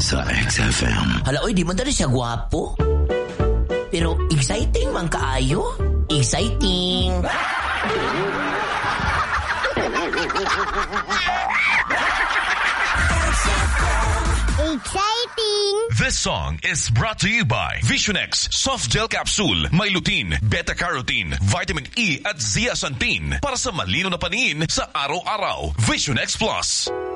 sa XFM. Hala, oy, di man dali siya gwapo. Pero exciting man kaayo. Exciting. Exciting! This song is brought to you by Visionex Soft Gel Capsule. May lutein, beta-carotene, vitamin E at zeaxanthin para sa malino na paningin sa araw-araw. Visionex Plus.